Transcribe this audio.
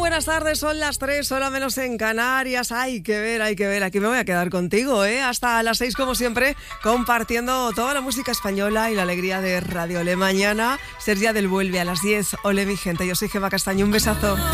buenas tardes, son las 3, hora menos en Canarias. Hay que ver, aquí me voy a quedar contigo, hasta las 6 como siempre, compartiendo toda la música española y la alegría de Radio Le. Mañana, Sergia del Vuelve a las 10. Ole mi gente, yo soy Gemma Castaño, un besazo.